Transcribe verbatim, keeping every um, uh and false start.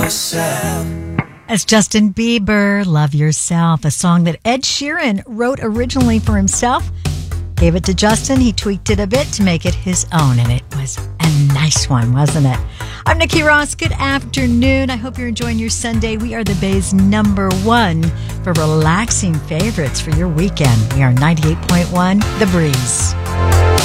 myself. As Justin Bieber, Love Yourself, a song that Ed Sheeran wrote originally for himself. Gave it to Justin, he tweaked it a bit to make it his own, and it was a nice one, wasn't it? I'm Nikki Ross. Good afternoon. I hope you're enjoying your Sunday. We are the Bay's number one for relaxing favorites for your weekend. We are ninety-eight point one The Breeze.